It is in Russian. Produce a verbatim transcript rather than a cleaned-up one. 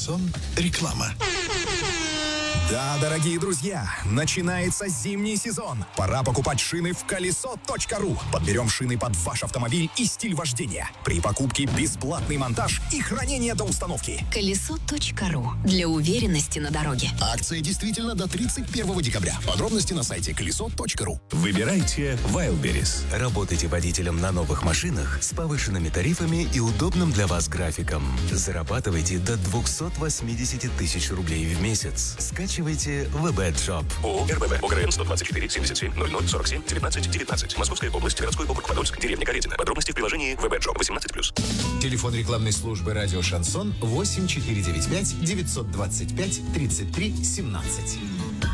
Шансон. Реклама. Да, дорогие друзья, начинается зимний сезон. Пора покупать шины в колесо точка ру. Подберем шины под ваш автомобиль и стиль вождения. При покупке бесплатный монтаж и хранение до установки. колесо точка ру. Для уверенности на дороге. Акция действительно до тридцать первого декабря. Подробности на сайте колесо точка ру. Выбирайте Wildberries. Работайте водителем на новых машинах с повышенными тарифами и удобным для вас графиком. Зарабатывайте до двести восемьдесят тысяч рублей в месяц. Скачивайте ВБ-джоб. ООО РБВ. ОГРН сто двадцать четыре семьдесят семь ноль ноль сорок семь девятнадцать девятнадцать. Московская область, городской округ Подольск, деревня Каретина. Подробности в приложении ВБ-джоб восемнадцать плюс. Телефон рекламной службы «Радио Шансон» восемь четыре девять пять девятьсот двадцать пять тридцать три семнадцать.